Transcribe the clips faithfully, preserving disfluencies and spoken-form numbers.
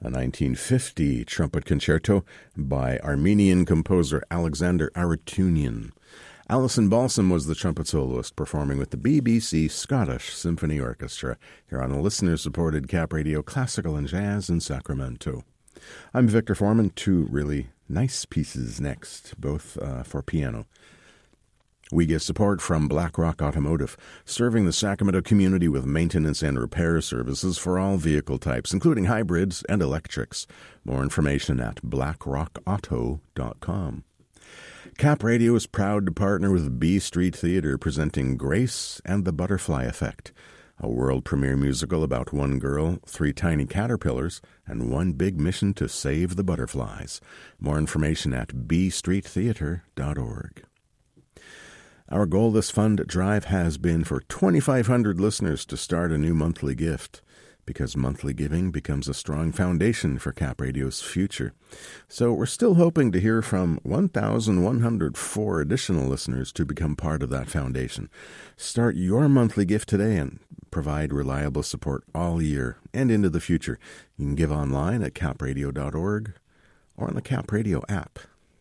a nineteen fifty trumpet concerto by Armenian composer Alexander Aratunian. Alison Balsam was the trumpet soloist, performing with the B B C Scottish Symphony Orchestra here on a listener-supported Cap Radio Classical and Jazz in Sacramento. I'm Victor Foreman. Two really nice pieces next, both uh, for piano. We get support from BlackRock Automotive, serving the Sacramento community with maintenance and repair services for all vehicle types, including hybrids and electrics. More information at black rock auto dot com. Cap Radio is proud to partner with B Street Theater, presenting Grace and the Butterfly Effect, a world premiere musical about one girl, three tiny caterpillars, and one big mission to save the butterflies. More information at b street theater dot org. Our goal this fund drive has been for twenty-five hundred listeners to start a new monthly gift, because monthly giving becomes a strong foundation for Cap Radio's future. So we're still hoping to hear from one thousand one hundred four additional listeners to become part of that foundation. Start your monthly gift today and provide reliable support all year and into the future. You can give online at cap radio dot org or on the Cap Radio app.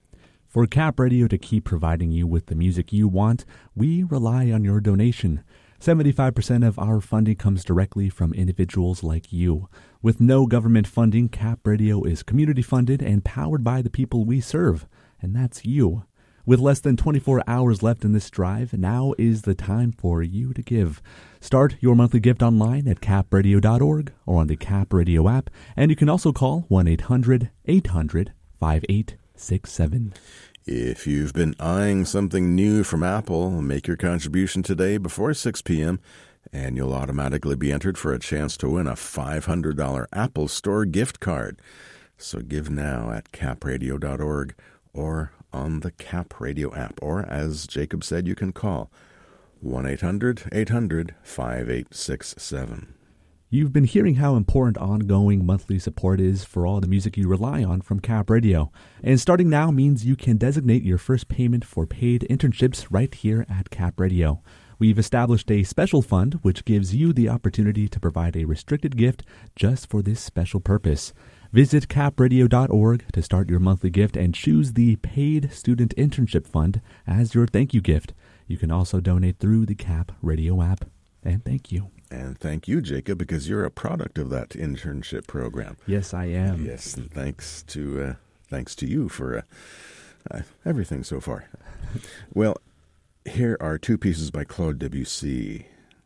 For Cap Radio to keep providing you with the music you want, we rely on your donation. seventy-five percent of our funding comes directly from individuals like you. With no government funding, Cap Radio is community-funded and powered by the people we serve, and that's you. With less than twenty-four hours left in this drive, now is the time for you to give. Start your monthly gift online at cap radio dot org or on the Cap Radio app, and you can also call one eight hundred eight hundred five eight six seven. If you've been eyeing something new from Apple, make your contribution today before six p.m., and you'll automatically be entered for a chance to win a five hundred dollars Apple Store gift card. So give now at cap radio dot org or on the Cap Radio app, or as Jacob said, you can call one eight hundred eight hundred five eight six seven. You've been hearing how important ongoing monthly support is for all the music you rely on from Cap Radio. And starting now means you can designate your first payment for paid internships right here at Cap Radio. We've established a special fund which gives you the opportunity to provide a restricted gift just for this special purpose. Visit cap radio dot org to start your monthly gift and choose the Paid Student Internship Fund as your thank you gift. You can also donate through the Cap Radio app. And thank you. And thank you, Jacob, because you're a product of that internship program. Yes, I am. Yes, and thanks to uh, thanks to you for uh, uh, everything so far. Well, here are two pieces by Claude Debussy,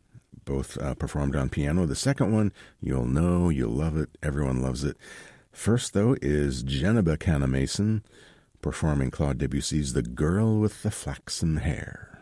both uh, performed on piano. The second one, you'll know, you'll love it, everyone loves it. First, though, is Jeneba Canna-Mason performing Claude Debussy's The Girl with the Flaxen Hair.